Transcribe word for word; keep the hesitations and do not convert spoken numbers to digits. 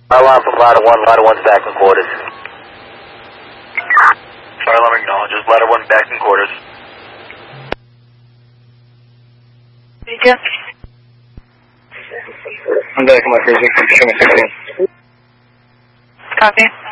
Alarm from ladder one, ladder one's back in quarters. Fire alarm acknowledges, ladder one back in quarters. Beacon. I'm back in my cruiser, I'm sixteen. Copy.